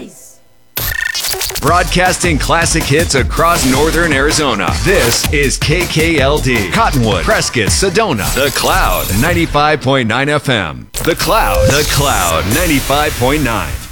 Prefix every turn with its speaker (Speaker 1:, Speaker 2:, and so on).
Speaker 1: Broadcasting classic hits across northern Arizona. This is KKLD, Cottonwood, Prescott, Sedona. The Cloud, 95.9 FM. The Cloud, 95.9.